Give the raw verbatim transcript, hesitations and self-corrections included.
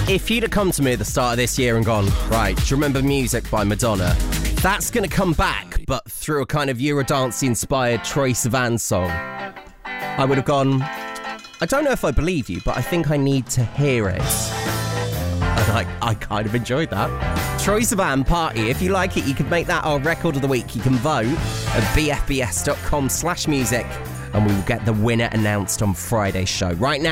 If you'd have come to me at the start of this year and gone, right, do you remember Music by Madonna? That's going to come back, but through a kind of Eurodance-inspired Troye Sivan song. I would have gone, I don't know if I believe you, but I think I need to hear it. And I, I kind of enjoyed that. Troye Sivan, Party. If you like it, you can make that our record of the week. You can vote at b f b s dot com slash music, and we will get the winner announced on Friday's show. Right now,